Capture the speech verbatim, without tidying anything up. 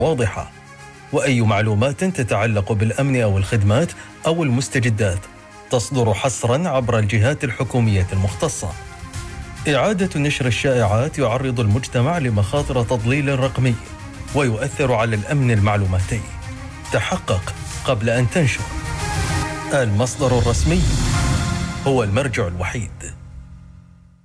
واضحة، وأي معلومات تتعلق بالأمن أو الخدمات أو المستجدات تصدر حصراً عبر الجهات الحكومية المختصة. إعادة نشر الشائعات يعرض المجتمع لمخاطر تضليل رقمي ويؤثر على الأمن المعلوماتي. تحقق قبل أن تنشر. المصدر الرسمي هو المرجع الوحيد.